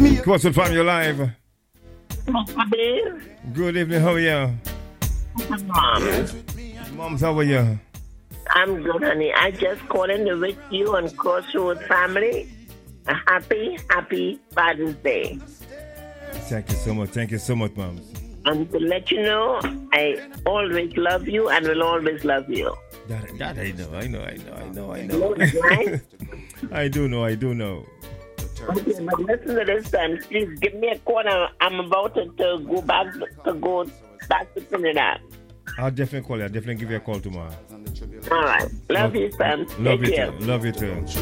Crosswood Family, you live. Dave. Good evening, how are you? Mom. Moms, how are you? I'm good, honey. I just calling to wish you and Crossroad family a happy Father's Day. Thank you so much, Moms. And to let you know, I always love you and will always love you. That I know. You know that, right? I do know. Okay, but listen to this time. Please give me a call. I'm about to go back to Trinidad. I'll definitely call you. I'll definitely give you a call tomorrow. All right. Love you, Sam. Love you too.